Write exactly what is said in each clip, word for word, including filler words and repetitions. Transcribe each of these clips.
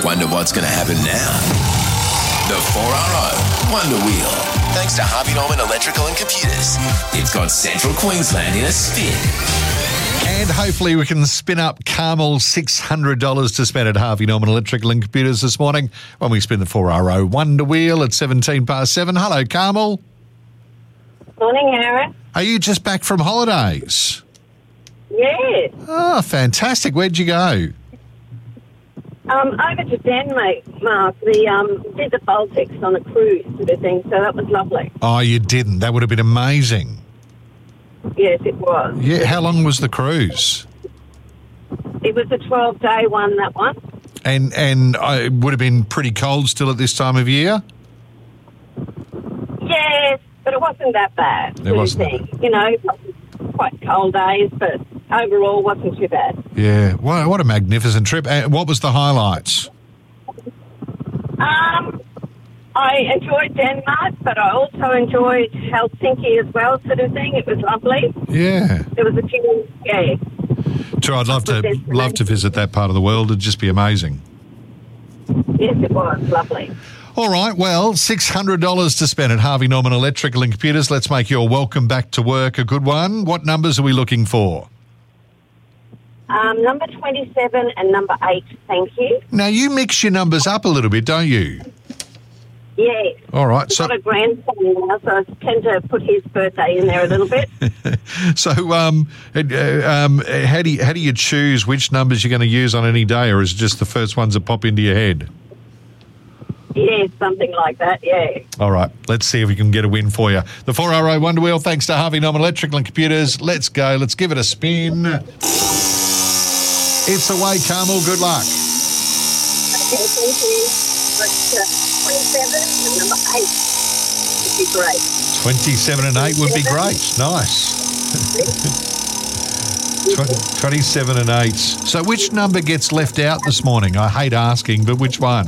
Wonder what's going to happen now? The four R O Wonder Wheel. Thanks to Harvey Norman Electrical and Computers. It's got Central Queensland in a spin. And hopefully we can spin up Carmel six hundred dollars to spend at Harvey Norman Electrical and Computers this morning when we spin the four R O Wonder Wheel at seventeen past seven. Hello, Carmel. Morning, Aaron. Are you just back from holidays? Yes. Oh, fantastic. Where'd you go? Um, over to Denmark. The um, did the Baltics on a cruise sort of thing, so that was lovely. Oh, you didn't. That would have been amazing. Yes, it was. Yeah, how long was the cruise? It was a twelve-day one, that one. And and uh, it would have been pretty cold still at this time of year? Yes, but it wasn't that bad. It wasn't thing. You know, quite cold days, but overall wasn't too bad. Yeah, what, what a magnificent trip. And what was the highlights? Um, I enjoyed Denmark, but I also enjoyed Helsinki as well, sort of thing. It was lovely. Yeah. There was a few, yeah. Sure, I'd love to love to visit that part of the world. It'd just be amazing. Yes, it was lovely. All right, well, six hundred dollars to spend at Harvey Norman Electrical and Computers. Let's make your welcome back to work a good one. What numbers are we looking for? Um, number twenty-seven and number eight, thank you. Now, you mix your numbers up a little bit, don't you? Yes. All right. I've So, got a grandson now, so I tend to put his birthday in there a little bit. so um, uh, um, how do you, how do you choose which numbers you're going to use on any day, or is it just the first ones that pop into your head? Yes, something like that, yeah. All right, let's see if we can get a win for you. The four R O Wonder Wheel, thanks to Harvey Norman Electrical and Computers. Let's go. Let's give it a spin. It's away, Carmel. Good luck. Okay, thank you. But, uh, twenty-seven and number eight would be great. twenty-seven and eight would be great. Nice. twenty-seven and eight. So which number gets left out this morning? I hate asking, but which one?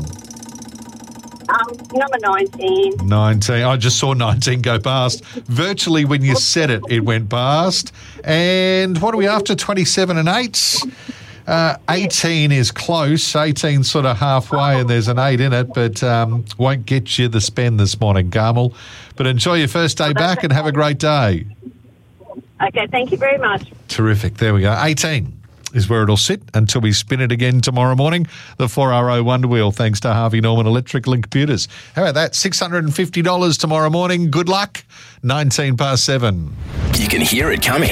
Um, number nineteen. nineteen. I just saw nineteen go past. Virtually when you said it, it went past. And what are we after? twenty-seven and eight? Uh, eighteen is close. eighteen sort of halfway, and there's an eight in it, but um, won't get you the spend this morning, Carmel. But enjoy your first day back and have a great day. Okay, thank you very much. Terrific. There we go. eighteen is where it'll sit until we spin it again tomorrow morning. The four R O Wonder Wheel, thanks to Harvey Norman Electrical and Computers. How about that? six hundred fifty dollars tomorrow morning. Good luck. nineteen past seven. You can hear it coming.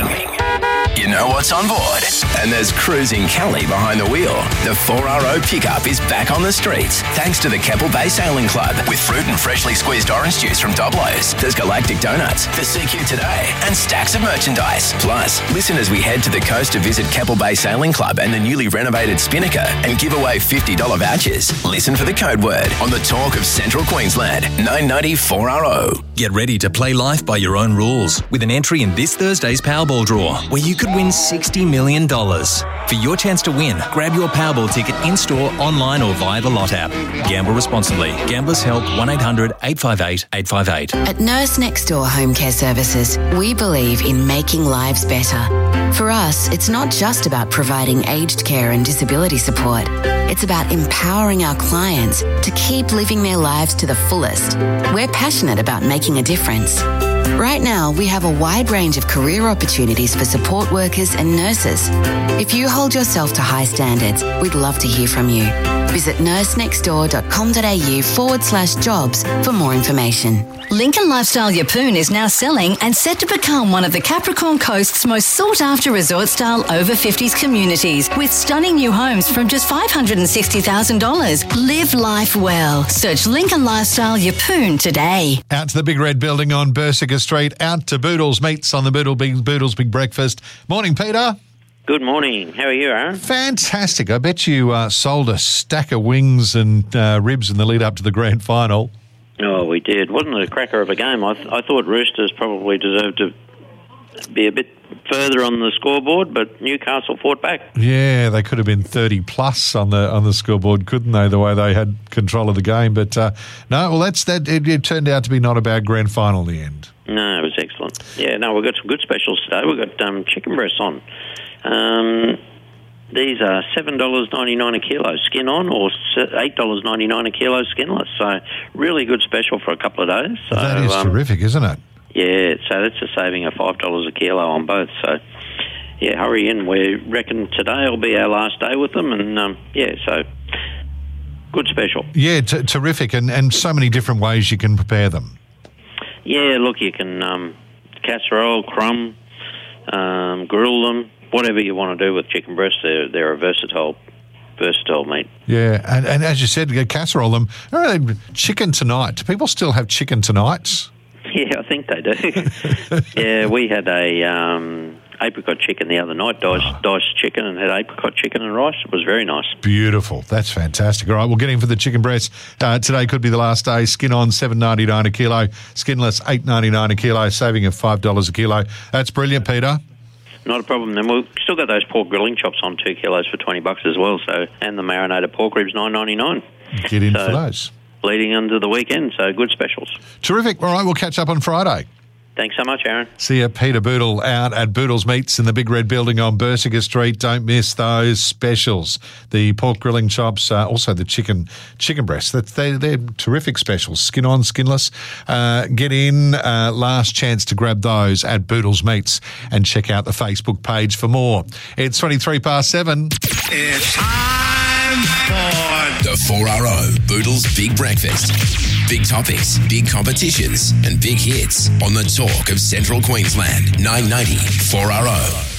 You know what's on board. And there's Cruising Kelly behind the wheel. The four R O pickup is back on the streets thanks to the Keppel Bay Sailing Club with fruit and freshly squeezed orange juice from Doblo's. There's Galactic Donuts, the C Q Today, and stacks of merchandise. Plus, listen as we head to the coast to visit Keppel Bay Sailing Club and the newly renovated Spinnaker and give away fifty dollars vouchers. Listen for the code word on the talk of Central Queensland. nine ninety four R O. Get ready to play life by your own rules with an entry in this Thursday's Powerball draw where you could win sixty million dollars. For your chance to win, grab your Powerball ticket in-store, online or via the Lot app. Gamble responsibly. Gamblers Help one eight hundred eight five eight eight five eight. At Nurse Next Door Home Care Services, we believe in making lives better. For us, it's not just about providing aged care and disability support. It's about empowering our clients to keep living their lives to the fullest. We're passionate about making a difference. Right now, we have a wide range of career opportunities for support workers and nurses. If you hold yourself to high standards, we'd love to hear from you. Visit nursenextdoor.com.au forward slash jobs for more information. Lincoln Lifestyle Yeppoon is now selling and set to become one of the Capricorn Coast's most sought-after resort-style over fifties communities with stunning new homes from just five hundred sixty thousand dollars. Live life well. Search Lincoln Lifestyle Yeppoon today. Out to the Big Red Building on Bersica Street, out to Boodles Meats on the Boodle Big, Boodles Big Breakfast. Morning, Peter. Good morning. How are you, Aaron? Fantastic. I bet you uh, sold a stack of wings and uh, ribs in the lead up to the grand final. Oh, we did. Wasn't it a cracker of a game? I, th- I thought Roosters probably deserved to be a bit further on the scoreboard, but Newcastle fought back. Yeah, they could have been thirty plus on the on the scoreboard, couldn't they? The way they had control of the game, but uh, no. Well, that's that. It, it turned out to be not a bad grand final in the end. No, it was excellent. Yeah, no, we've got some good specials today. We've got um, chicken breasts on. Um, These are seven dollars ninety-nine a kilo skin on, or eight dollars ninety-nine a kilo skinless. So really good special for a couple of days. So, that is um, terrific, isn't it? Yeah, so that's a saving of five dollars a kilo on both. So, yeah, hurry in. We reckon today will be our last day with them, and um, yeah, so good special. Yeah, t- terrific, and, and so many different ways you can prepare them. Yeah, look, you can um, casserole, crumb, um, grill them, whatever you want to do with chicken breasts. They're, they're a versatile versatile meat. Yeah, and, and as you said, casserole them. Oh, chicken tonight. Do people still have chicken tonights? Yeah, I think they do. Yeah, we had a um, apricot chicken the other night, diced, oh. diced chicken, and had apricot chicken and rice. It was very nice. Beautiful. That's fantastic. All right, we'll get in for the chicken breast. Uh, today could be the last day. Skin on, seven dollars ninety-nine a kilo. Skinless, eight dollars ninety-nine a kilo, saving of five dollars a kilo. That's brilliant, Peter. Not a problem. Then we've still got those pork grilling chops on two kilos for twenty bucks as well. So, and the marinated pork ribs, nine ninety-nine. Get in so, for those. Leading into the weekend, so good specials. Terrific. All right, we'll catch up on Friday. Thanks so much, Aaron. See you, Peter Boodle, out at Boodle's Meats in the Big Red Building on Bersinger Street. Don't miss those specials. The pork grilling chops, uh, also the chicken chicken breasts. That they, they're terrific specials. Skin on, skinless. Uh, get in. Uh, last chance to grab those at Boodle's Meats, and check out the Facebook page for more. It's twenty-three past seven. It's time for the four R O Boodle's Big Breakfast. Big topics, big competitions, and big hits on the talk of Central Queensland. nine ninety four R O.